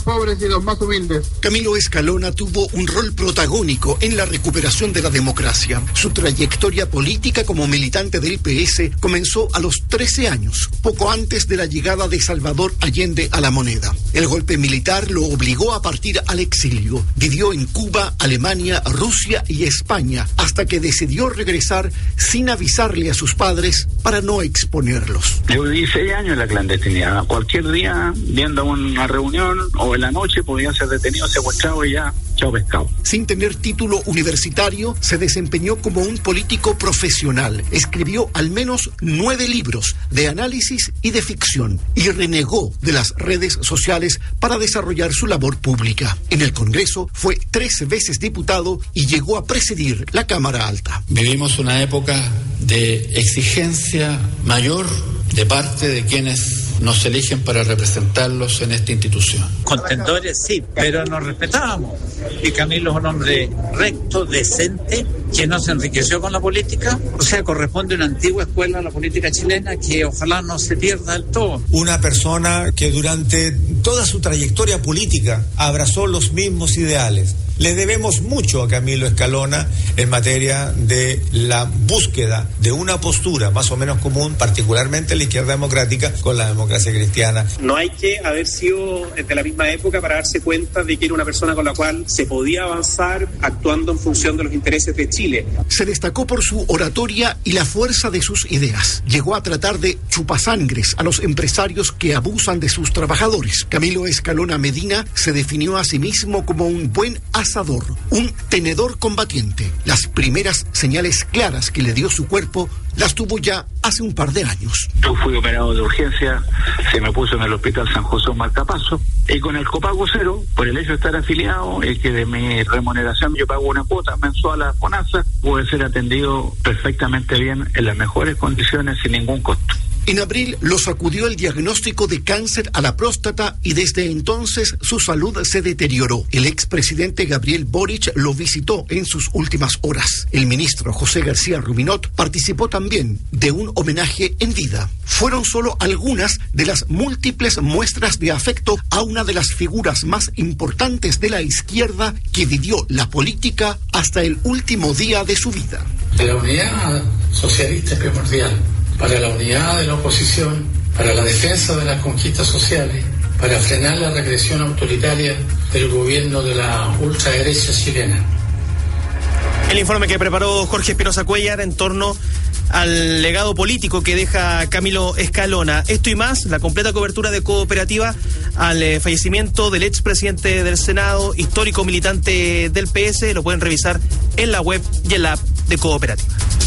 pobres y los más humildes. Camilo Escalona tuvo un rol protagónico en la recuperación de la democracia. Su trayectoria política como militante del PS comenzó a los 13 años, poco antes de la llegada de Salvador Allende a la moneda. El golpe militar lo obligó a partir al exilio. Vivió en Cuba, Alemania, Rusia y España, hasta que decidió regresar sin avisarle a sus padres para no exponerlos. Yo viví 6 años en la clandestinidad. Cualquier día, viendo una reunión o en la noche, podía ser detenido, secuestrado y ya, chao pescado. Sin tener título universitario, se desempeñó como un político profesional. Escribió al menos 9 libros de análisis y de ficción y renegó de las redes sociales para desarrollar su labor pública. En el Congreso fue 3 veces diputado y llegó a presidir la Cámara Alta. Vivimos una época de exigencia mayor de parte de quienes nos eligen para representarlos en esta institución. Contendores sí, pero nos respetábamos. Y Camilo es un hombre recto, decente, que no se enriqueció con la política. O sea, corresponde a una antigua escuela a la política chilena que ojalá no se pierda del todo. Una persona que durante toda su trayectoria política abrazó los mismos ideales. Le debemos mucho a Camilo Escalona en materia de la búsqueda de una postura más o menos común, particularmente la izquierda democrática con la democracia cristiana. No hay que haber sido de la misma época para darse cuenta de que era una persona con la cual se podía avanzar actuando en función de los intereses de Chile. Se destacó por su oratoria y la fuerza de sus ideas. Llegó a tratar de chupasangres a los empresarios que abusan de sus trabajadores. Camilo Escalona Medina se definió a sí mismo como un buen asador, un tenedor combatiente. Las primeras señales claras que le dio su cuerpo las tuvo ya hace un par de años. Yo fui operado de urgencia, se me puso en el Hospital San José Marcapaso, y con el copago cero, por el hecho de estar afiliado, es que de mi remuneración yo pago una cuota mensual a FONASA, pude ser atendido perfectamente bien, en las mejores condiciones, sin ningún costo. En abril lo sacudió el diagnóstico de cáncer a la próstata y desde entonces su salud se deterioró. El expresidente Gabriel Boric lo visitó en sus últimas horas. El ministro José García Rubinot participó también de un homenaje en vida. Fueron solo algunas de las múltiples muestras de afecto a una de las figuras más importantes de la izquierda que vivió la política hasta el último día de su vida. La unidad socialista es primordial para la unidad de la oposición, para la defensa de las conquistas sociales, para frenar la regresión autoritaria del gobierno de la ultraderecha chilena. El informe que preparó Jorge Espinosa Cuéllar en torno al legado político que deja Camilo Escalona. Esto y más, la completa cobertura de Cooperativa al fallecimiento del expresidente del Senado, histórico militante del PS, lo pueden revisar en la web y en la app de Cooperativa.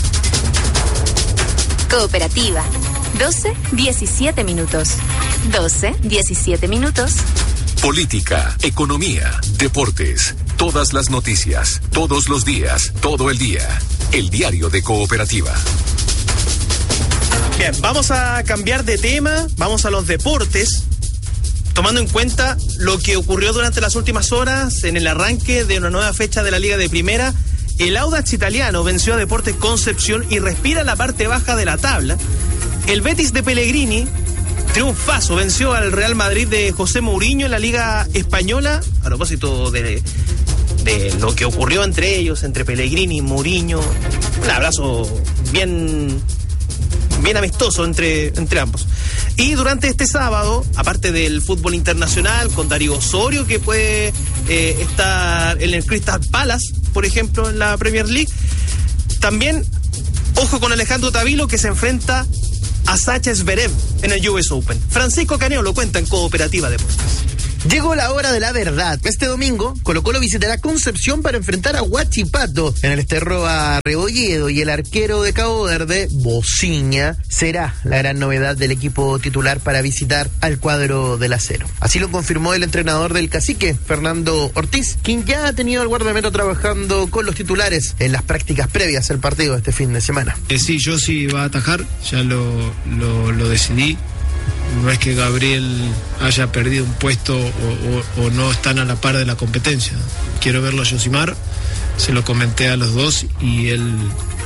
Cooperativa, 12-17 minutos. 12-17 minutos. Política, economía, deportes, todas las noticias, todos los días, todo el día. El diario de Cooperativa. Bien, vamos a cambiar de tema, vamos a los deportes, tomando en cuenta lo que ocurrió durante las últimas horas en el arranque de una nueva fecha de la Liga de Primera. El Audax italiano venció a Deportes Concepción y respira la parte baja de la tabla. El Betis de Pellegrini, triunfazo, venció al Real Madrid de José Mourinho en la Liga Española. A propósito de lo que ocurrió entre ellos, entre Pellegrini y Mourinho, un abrazo bien amistoso entre ambos. Y durante este sábado, aparte del fútbol internacional, con Darío Osorio, que puede estar en el Crystal Palace, por ejemplo, en la Premier League, también, ojo con Alejandro Tavilo, que se enfrenta a Sacha Zverev en el US Open. Francisco Caneo lo cuenta en Cooperativa Deportes. Llegó la hora de la verdad. Este domingo, Colo-Colo visitará Concepción para enfrentar a Huachipato en el Esterro a Rebolledo, y el arquero de Cabo Verde, Bociña, será la gran novedad del equipo titular para visitar al cuadro del acero. Así lo confirmó el entrenador del Cacique, Fernando Ortiz, quien ya ha tenido al guardameta trabajando con los titulares en las prácticas previas al partido de este fin de semana. Sí, yo sí va a atajar, ya lo decidí. No es que Gabriel haya perdido un puesto o no están a la par de la competencia. Quiero verlo a Yosimar, se lo comenté a los dos y él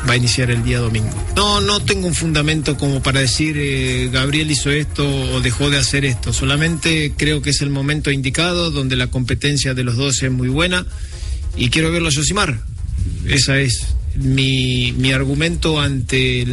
va a iniciar el día domingo. No tengo un fundamento como para decir Gabriel hizo esto o dejó de hacer esto. Solamente creo que es el momento indicado donde la competencia de los dos es muy buena y quiero verlo a Yosimar. Esa es mi argumento ante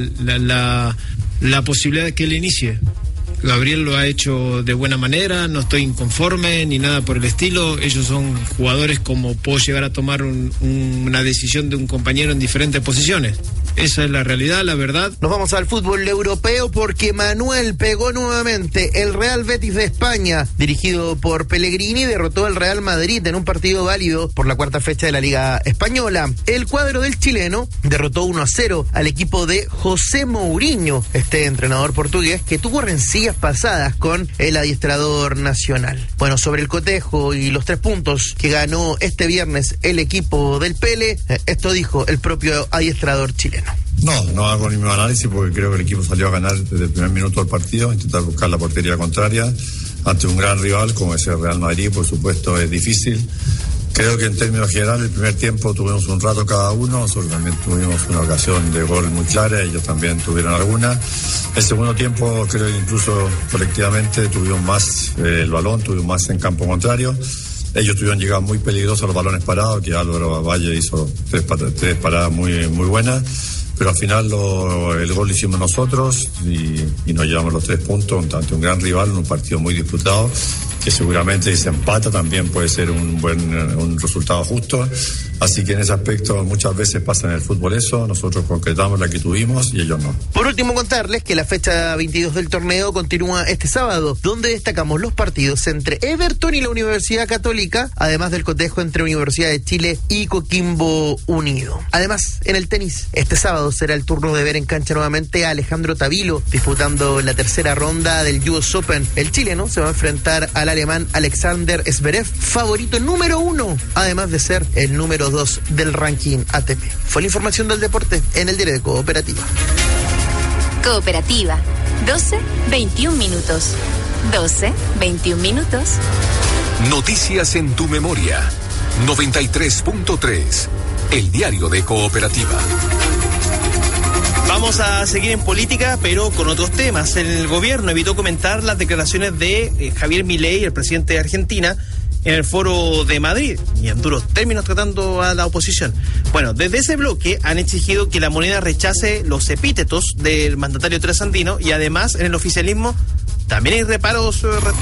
la posibilidad de que él inicie. Gabriel lo ha hecho de buena manera, no estoy inconforme ni nada por el estilo. Ellos son jugadores como puedo llegar a tomar una decisión de un compañero en diferentes posiciones. Esa es la realidad, la verdad. Nos vamos al fútbol europeo porque Manuel pegó nuevamente. El Real Betis de España, dirigido por Pellegrini, derrotó al Real Madrid en un partido válido por la cuarta fecha de la Liga Española. El cuadro del chileno derrotó 1-0 al equipo de José Mourinho, este entrenador portugués que tuvo rencillas pasadas con el adiestrador nacional. Bueno, sobre el cotejo y los 3 puntos que ganó este viernes el equipo del Pele, esto dijo el propio adiestrador chileno. No hago ningún análisis porque creo que el equipo salió a ganar desde el primer minuto del partido, intentar buscar la portería contraria ante un gran rival como es el Real Madrid. Por supuesto es difícil. Creo que en términos generales el primer tiempo tuvimos un rato cada uno, nosotros también tuvimos una ocasión de gol muy clara, ellos también tuvieron alguna. El segundo tiempo creo que incluso colectivamente tuvimos más el balón, tuvimos más en campo contrario. Ellos tuvieron llegadas muy peligrosas a los balones parados, que Álvaro Valle hizo tres paradas muy buenas, pero al final el gol lo hicimos nosotros y nos llevamos los 3 puntos ante un gran rival en un partido muy disputado, que seguramente si se empata también puede ser un resultado justo. Así que en ese aspecto muchas veces pasa en el fútbol eso, nosotros concretamos la que tuvimos y ellos no. Por último, contarles que la fecha 22 del torneo continúa este sábado, donde destacamos los partidos entre Everton y la Universidad Católica, además del cotejo entre Universidad de Chile y Coquimbo Unido. Además, en el tenis, este sábado será el turno de ver en cancha nuevamente a Alejandro Tavilo, disputando la tercera ronda del US Open. El chileno se va a enfrentar al alemán Alexander Zverev, favorito número 1, además de ser el número 2 del ranking ATP. Fue la información del deporte en el diario de Cooperativa. Cooperativa, 12:21 minutos. 12:21 minutos. Noticias en tu memoria. 93.3. El diario de Cooperativa. Vamos a seguir en política, pero con otros temas. El gobierno evitó comentar las declaraciones de Javier Milei, el presidente de Argentina, en el foro de Madrid, y en duros términos tratando a la oposición. Bueno, desde ese bloque han exigido que la moneda rechace los epítetos del mandatario trasandino y además en el oficialismo también hay reparos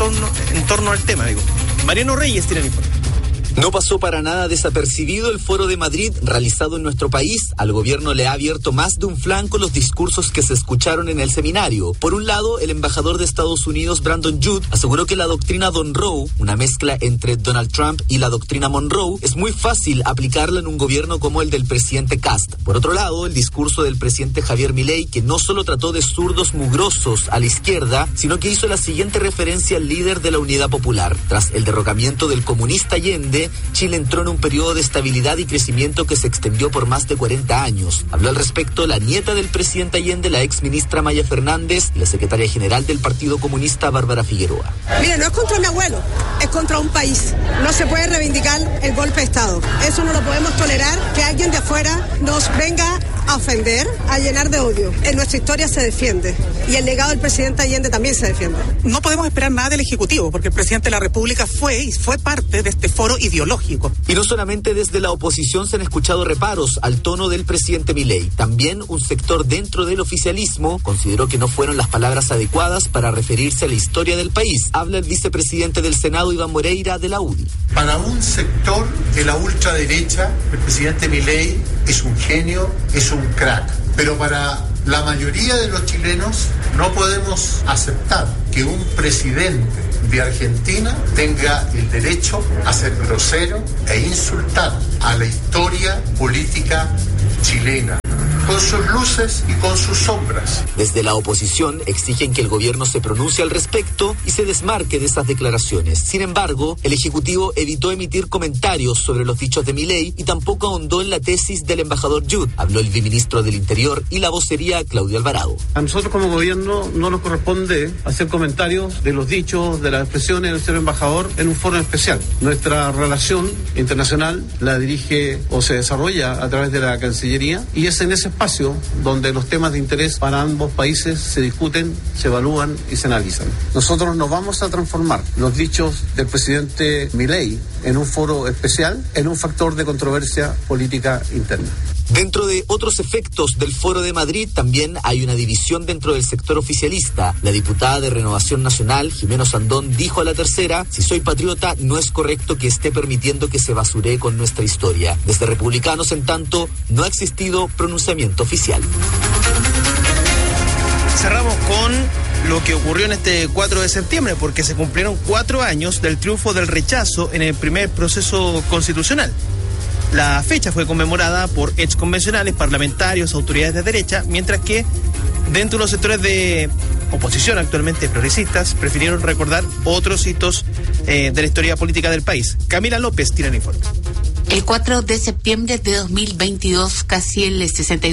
en torno al tema. Mariano Reyes tiene el informe. No pasó para nada desapercibido el foro de Madrid realizado en nuestro país. Al gobierno le ha abierto más de un flanco los discursos que se escucharon en el seminario. Por un lado, el embajador de Estados Unidos, Brandon Judd, aseguró que la doctrina Monroe, una mezcla entre Donald Trump y la doctrina Monroe, es muy fácil aplicarla en un gobierno como el del presidente Kast. Por otro lado, el discurso del presidente Javier Milei, que no solo trató de zurdos mugrosos a la izquierda, sino que hizo la siguiente referencia al líder de la Unidad Popular. Tras el derrocamiento del comunista Allende, Chile entró en un periodo de estabilidad y crecimiento que se extendió por más de 40 años. Habló al respecto la nieta del presidente Allende, la ex ministra Maya Fernández, y la secretaria general del Partido Comunista, Bárbara Figueroa. Mire, no es contra mi abuelo, es contra un país. No se puede reivindicar el golpe de Estado. Eso no lo podemos tolerar, que alguien de afuera nos venga a ofender, a llenar de odio. En nuestra historia se defiende y el legado del presidente Allende también se defiende. No podemos esperar nada del Ejecutivo porque el presidente de la República fue parte de este foro ideológico. Y no solamente desde la oposición se han escuchado reparos al tono del presidente Milei. También un sector dentro del oficialismo consideró que no fueron las palabras adecuadas para referirse a la historia del país. Habla el vicepresidente del Senado, Iván Moreira, de la UDI. Para un sector de la ultraderecha, el presidente Milei es un genio, es un crack. Pero para la mayoría de los chilenos no podemos aceptar que un presidente de Argentina tenga el derecho a ser grosero e insultar a la historia política chilena, con sus luces y con sus sombras. Desde la oposición exigen que el gobierno se pronuncie al respecto y se desmarque de esas declaraciones. Sin embargo, el Ejecutivo evitó emitir comentarios sobre los dichos de Milei y tampoco ahondó en la tesis del embajador Judd. Habló el viceministro del Interior y la vocería Claudio Alvarado. A nosotros como gobierno no nos corresponde hacer comentarios de los dichos, de las expresiones del señor embajador en un foro especial. Nuestra relación internacional la dirige o se desarrolla a través de la Cancillería y es en ese espacio espacio donde los temas de interés para ambos países se discuten, se evalúan y se analizan. Nosotros nos vamos a transformar los dichos del presidente Milei en un foro especial, en un factor de controversia política interna. Dentro de otros efectos del Foro de Madrid también hay una división dentro del sector oficialista. La diputada de Renovación Nacional, Jimeno Sandón, dijo a La Tercera: si soy patriota, no es correcto que esté permitiendo que se basuree con nuestra historia. Desde Republicanos, en tanto, no ha existido pronunciamiento oficial. Cerramos con lo que ocurrió en este 4 de septiembre, porque se cumplieron 4 años del triunfo del rechazo en el primer proceso constitucional. La fecha fue conmemorada por exconvencionales, parlamentarios, autoridades de derecha, mientras que dentro de los sectores de oposición actualmente progresistas prefirieron recordar otros hitos de la historia política del país. Camila López tiene el informe. El 4 de septiembre de 2022, casi el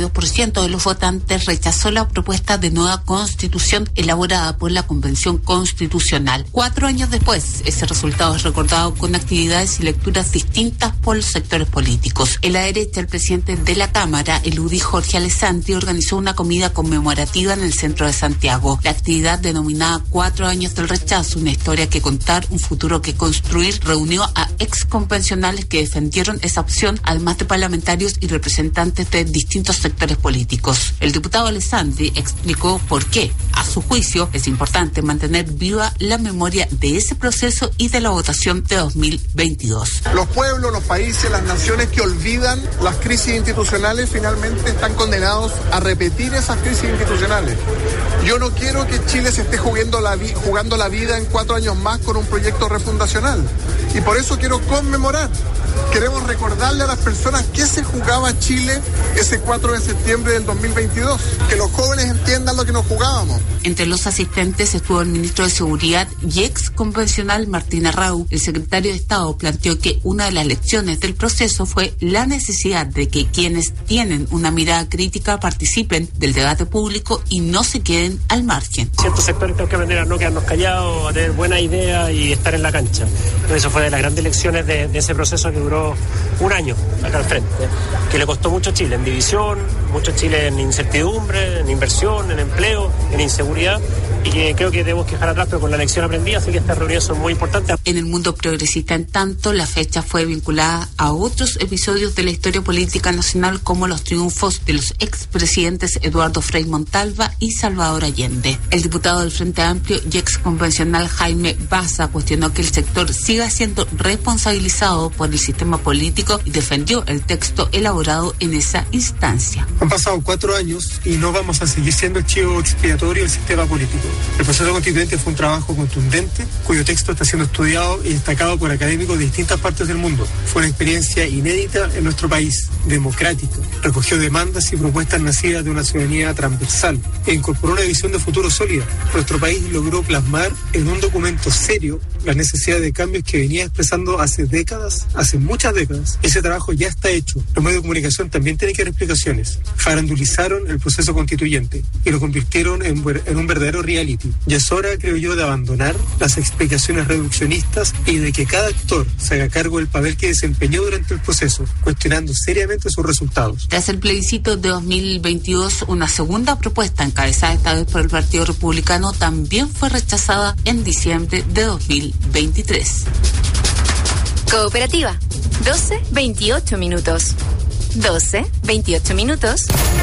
62% de los votantes rechazó la propuesta de nueva constitución elaborada por la Convención Constitucional. 4 años después, ese resultado es recordado con actividades y lecturas distintas por los sectores políticos. En la derecha, el presidente de la Cámara, el UDI Jorge Alessandri, organizó una comida conmemorativa en el centro de Santiago. La actividad, denominada 4 años del rechazo, una historia que contar, un futuro que construir, reunió a exconvencionales que defendieron esa opción, además de parlamentarios y representantes de distintos sectores políticos. El diputado Alessandri explicó por qué, a su juicio, es importante mantener viva la memoria de ese proceso y de la votación de 2022. Los pueblos, los países, las naciones que olvidan las crisis institucionales finalmente están condenados a repetir esas crisis institucionales. Yo no quiero que Chile se esté jugando la vida en 4 años más con un proyecto refundacional. Y por eso quiero conmemorar. Queremos recordarle a las personas qué se jugaba Chile ese 4 de septiembre del 2022. Que los jóvenes entiendan lo que nos jugábamos. Entre los asistentes estuvo el ministro de Seguridad y ex convencional Martín Arrau. El secretario de Estado planteó que una de las lecciones del proceso fue la necesidad de que quienes tienen una mirada crítica participen del debate público y no se queden al margen. Ciertos sectores tenemos que aprender a no quedarnos callados, a tener buena idea y estar en la cancha. Eso fue de las grandes lecciones de ese proceso que duró 1 año acá al frente, que le costó mucho a Chile en división, mucho a Chile en incertidumbre, en inversión, en empleo, en inseguridad, y que creo que debemos dejar atrás, pero con la lección aprendida, así que estas reuniones son muy importantes. En el mundo progresista, en tanto, la fecha fue vinculada a otros episodios de la historia política nacional, como los triunfos de los expresidentes Eduardo Frei Montalva y Salvador Allende. El diputado del Frente Amplio y exconvencional Jaime Baza cuestionó que el sector siga siendo responsabilizado por el sistema político y defendió el texto elaborado en esa instancia. Han pasado 4 años y no vamos a seguir siendo el chivo expiatorio del sistema político. El proceso constituyente fue un trabajo contundente, cuyo texto está siendo estudiado y destacado por académicos de distintas partes del mundo. Fue una experiencia inédita en nuestro país, democrática. Recogió demandas y propuestas nacidas de una ciudadanía transversal e incorporó una visión de futuro sólida. Nuestro país logró plasmar en un documento serio la necesidad de cambios que venía expresando hace décadas, hace muchas décadas. Ese trabajo ya está hecho. Los medios de comunicación también tienen que dar explicaciones. Farandulizaron el proceso constituyente y lo convirtieron en un verdadero reality. Ya es hora, creo yo, de abandonar las explicaciones reduccionistas y de que cada actor se haga cargo del papel que desempeñó durante el proceso, cuestionando seriamente sus resultados. Tras el plebiscito de 2022, una segunda propuesta, encabezada esta vez por el Partido Republicano, también fue rechazada en diciembre de 2023. Cooperativa, 12:28 minutos. 12:28 minutos.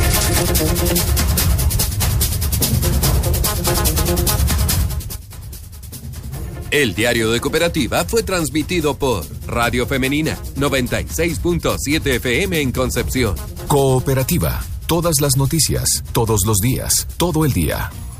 El diario de Cooperativa fue transmitido por Radio Femenina 96.7 FM en Concepción. Cooperativa, todas las noticias, todos los días, todo el día.